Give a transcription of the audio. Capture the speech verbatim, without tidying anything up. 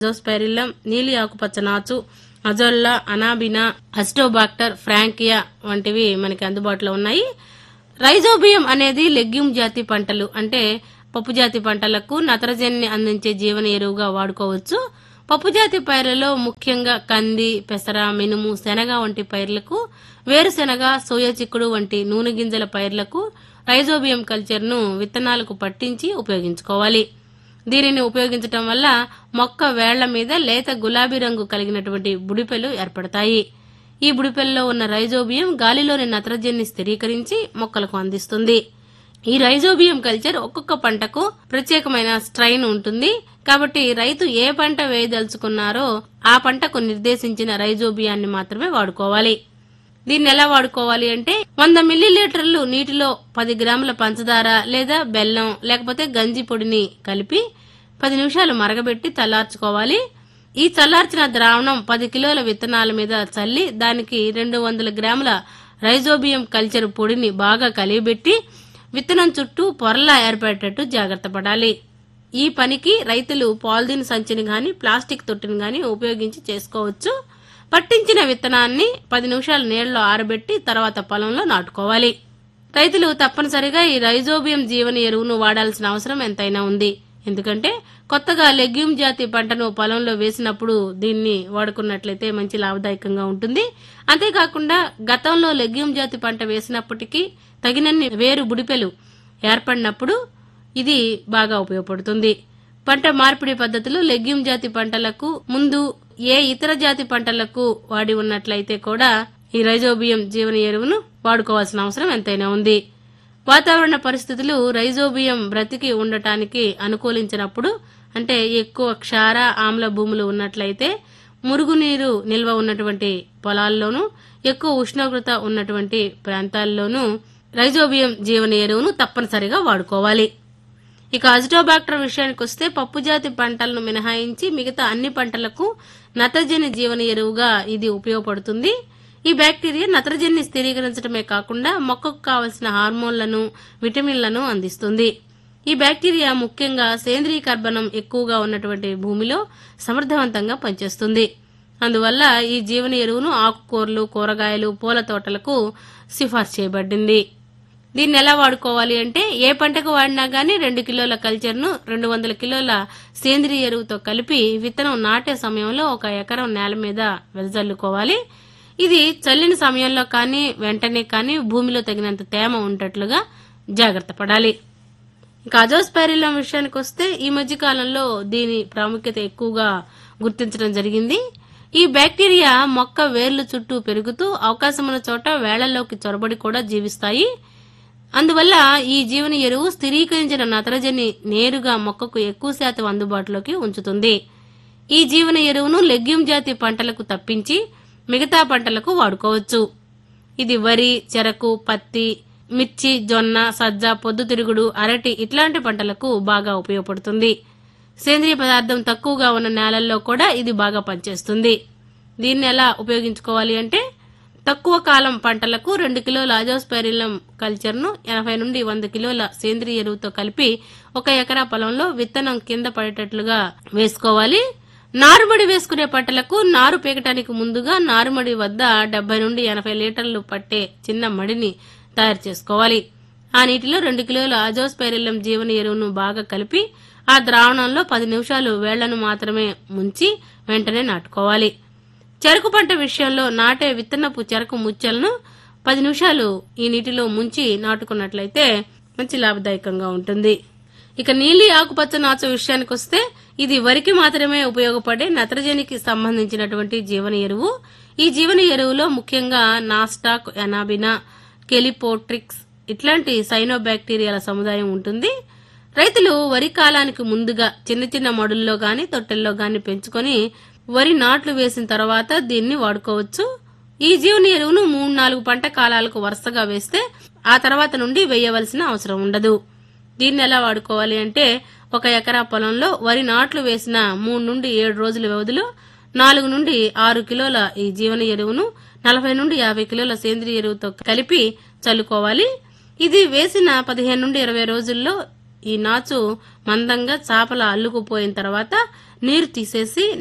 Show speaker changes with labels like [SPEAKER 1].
[SPEAKER 1] Azospirillum, నీలి ఆకుపచ్చ నాచు, అజోల్లా, అనాబినా, అస్టోబాక్టర్, ఫ్రాంకియా వంటివి మనకి అందుబాటులో ఉన్నాయి. రైజోబియం అనేది లెగ్యూమ్ జాతి పంటలు అంటే పప్పు జాతి పంటలకు నత్రజనిని అందించే జీవన ఎరువుగా వాడుకోవచ్చు. పప్పు జాతి పైర్లలో ముఖ్యంగా కంది, పెసర, మినుము, శనగ వంటి పైర్లకు, వేరుశెనగ, సోయా చిక్కుడు వంటి నూనె గింజల పైర్లకు రైజోబియం కల్చర్ ను విత్తనాలకు పట్టించి ఉపయోగించుకోవాలి. దీనిని ఉపయోగించటం వల్ల మొక్క వేళ్ల మీద లేత గులాబీ రంగు కలిగినటువంటి బుడిపెలు ఏర్పడతాయి. ఈ బుడిపెల్లో ఉన్న రైజోబియం గాలిలోని నత్రజనిని స్థిరీకరించి మొక్కలకు అందిస్తుంది. ఈ రైజోబియం కల్చర్ ఒక్కొక్క పంటకు ప్రత్యేకమైన స్ట్రైన్ ఉంటుంది. కాబట్టి రైతు ఏ పంట వేయదలుచుకున్నారో ఆ పంటకు నిర్దేశించిన రైజోబియాన్ని మాత్రమే వాడుకోవాలి. దీన్ని ఎలా వాడుకోవాలి అంటే వంద మిల్లీలీటర్లు నీటిలో పది గ్రాముల పంచదార లేదా బెల్లం లేకపోతే గంజి పొడిని కలిపి పది నిమిషాలు మరగబెట్టి చల్లార్చుకోవాలి. ఈ చల్లార్చిన ద్రావణం పది కిలోల విత్తనాల మీద చల్లి దానికి రెండు వందల గ్రాముల రైజోబియం కల్చర్ పొడిని బాగా కలియబెట్టి విత్తనం చుట్టూ పొరలా ఏర్పడేటట్టు జాగ్రత్త పడాలి. ఈ పనికి రైతులు పాలిథిన్ సంచిని గాని ప్లాస్టిక్ తొట్టిని గాని ఉపయోగించి చేసుకోవచ్చు. పట్టించిన విత్తనాన్ని పది నిమిషాలు నీళ్లలో ఆరబెట్టి తర్వాత పొలంలో నాటుకోవాలి. రైతులు తప్పనిసరిగా ఈ రైజోబియం జీవన ఎరువును వాడాల్సిన అవసరం ఎంతైనా ఉంది. ఎందుకంటే కొత్తగా లెగ్యూమ్ జాతి పంటను పొలంలో వేసినప్పుడు దీన్ని వాడుకున్నట్లయితే మంచి లాభదాయకంగా ఉంటుంది. అంతేకాకుండా గతంలో లెగ్యూమ్ జాతి పంట వేసినప్పటికీ తగినన్ని వేరు బుడిపెలు ఏర్పడినప్పుడు ఇది బాగా ఉపయోగపడుతుంది. పంట మార్పిడి పద్ధతులు లెగ్యూమ్ జాతి పంటలకు ముందు ఏ ఇతర జాతి పంటలకు వాడి ఉన్నట్లయితే కూడా ఈ రైజోబియం జీవన ఎరువును వాడుకోవాల్సిన అవసరం ఎంతైనా ఉంది. వాతావరణ పరిస్థితులు రైజోబియం బ్రతికి ఉండటానికి అనుకూలించినప్పుడు అంటే ఎక్కువ క్షార ఆమ్ల భూములు ఉన్నట్లయితే, మురుగునీరు నిల్వ ఉన్నటువంటి పొలాల్లోనూ, ఎక్కువ ఉష్ణోగ్రత ఉన్నటువంటి ప్రాంతాల్లోనూ రైజోబియం జీవన ఎరువును తప్పనిసరిగా వాడుకోవాలి. ఇక అజిటోబాక్టర్ విషయానికి వస్తే పప్పు జాతి పంటలను మినహాయించి మిగతా అన్ని పంటలకు నత్రజని జీవన ఎరువుగా ఇది ఉపయోగపడుతుంది. ఈ బ్యాక్టీరియా నత్రజనిని స్థిరీకరించడమే కాకుండా మొక్కకు కావలసిన హార్మోన్లను, విటమిన్లను అందిస్తుంది. ఈ బ్యాక్టీరియా ముఖ్యంగా సేంద్రీయ కర్బనం ఎక్కువగా ఉన్నటువంటి భూమిలో సమర్థవంతంగా పనిచేస్తుంది. అందువల్ల ఈ జీవన ఎరువును ఆకుకూరలు, కూరగాయలు, పూల తోటలకు సిఫార్సు చేయబడింది. దీన్ని ఎలా వాడుకోవాలి అంటే ఏ పంటకు వాడినా గానీ రెండు కిలోల కల్చర్ ను రెండు వందల కిలోల సేంద్రీయ ఎరువుతో కలిపి విత్తనం నాటే సమయంలో ఒక ఎకరం నేల మీద వెదజల్లుకోవాలి. ఇది చల్లిన సమయంలో కానీ వెంటనే కానీ భూమిలో తగినంత తేమ ఉండేట్లుగా జాగ్రత్త పడాలి. ఇక అజోస్పెరిల్లం విషయానికి వస్తే ఈ మధ్య కాలంలో దీని ప్రాముఖ్యత ఎక్కువగా గుర్తించడం జరిగింది. ఈ బ్యాక్టీరియా మొక్క వేర్లు చుట్టూ పెరుగుతూ అవకాశమున్న చోట వేళ్లలోకి చొరబడి కూడా జీవిస్తాయి. అందువల్ల ఈ జీవన ఎరువు స్థిరీకరించిన నత్రజని నేరుగా మొక్కకు ఎక్కువ శాతం అందుబాటులోకి ఉంచుతుంది. ఈ జీవన ఎరువును లెగ్యూమ్ జాతి పంటలకు తప్పించి మిగతా పంటలకు వాడుకోవచ్చు. ఇది వరి, చెరకు, పత్తి, మిర్చి, జొన్న, సజ్జ, పొద్దుతిరుగుడు, అరటి ఇట్లాంటి పంటలకు బాగా ఉపయోగపడుతుంది. సేంద్రియ పదార్థం తక్కువగా ఉన్న నేలల్లో కూడా ఇది బాగా పనిచేస్తుంది. దీన్ని ఎలా ఉపయోగించుకోవాలి అంటే తక్కువ కాలం పంటలకు రెండు కిలోల అజోస్పెరిల్లం కల్చర్ ను ఎనభై నుండి వంద కిలోల సేంద్రియ ఎరువుతో కలిపి ఒక ఎకరా పొలంలో విత్తనం కింద పడేటట్లుగా వేసుకోవాలి. నారుమడి వేసుకునే పంటలకు నారు పీకటానికి ముందుగా నారుమడి వద్ద డెబ్బై నుండి ఎనభై లీటర్లు పట్టే చిన్న మడిని తయారు చేసుకోవాలి. ఆ నీటిలో రెండు కిలోల అజోస్పెరిల్లం జీవన ఎరువును బాగా కలిపి ఆ ద్రావణంలో పది నిమిషాలు వేళ్లను మాత్రమే ముంచి వెంటనే నాటుకోవాలి. చెరకు పంట విషయంలో నాటే విత్తనపు చెరకు ముచ్చలను పది నిమిషాలు ఈ నీటిలో ముంచి నాటుకున్నట్లయితే మంచి లాభదాయకంగా ఉంటుంది. ఇక నీలి ఆకుపచ్చ నాచు విషయానికి వస్తే ఇది వరికి మాత్రమే ఉపయోగపడే నత్రజనికి సంబంధించినటువంటి జీవన ఎరువు. ఈ జీవన ఎరువులో ముఖ్యంగా నాస్టాక్, ఎనాబినా, కెలిపోట్రిక్స్ ఇట్లాంటి సైనోబాక్టీరియాల సముదాయం ఉంటుంది. రైతులు వరి కాలానికి ముందుగా చిన్న చిన్న మడుల్లో గాని తొట్టెల్లో గాని పెంచుకొని వరి నాట్లు వేసిన తర్వాత దీన్ని వాడుకోవచ్చు. ఈ జీవన ఎరువును మూడు నాలుగు పంట కాలాలకు వరుసగా వేస్తే ఆ తర్వాత నుండి వేయవలసిన అవసరం ఉండదు. దీన్ని ఎలా వాడుకోవాలి అంటే ఒక ఎకరా పొలంలో వరి నాట్లు వేసిన మూడు నుండి ఏడు రోజుల వ్యవధిలో నాలుగు నుండి ఆరు కిలోల ఈ జీవన ఎరువును నలభై నుండి యాభై కిలోల సేంద్రియ ఎరువుతో కలిపి చల్లుకోవాలి. ఇది వేసిన పదిహేను నుండి ఇరవై రోజుల్లో ఈ నాచు మందంగా చాపల అల్లుకుపోయిన తర్వాత నీరు తీసేసి